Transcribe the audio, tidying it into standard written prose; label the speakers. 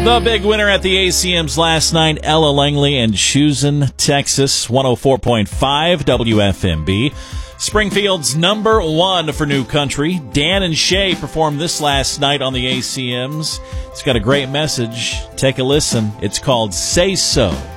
Speaker 1: The big winner at the ACMs last night, Ella Langley and Choosing, Texas, 104.5 WFMB. Springfield's number one for new country. Dan and Shay performed this last night on the ACMs. It's got a great message. Take a listen. It's called Say So.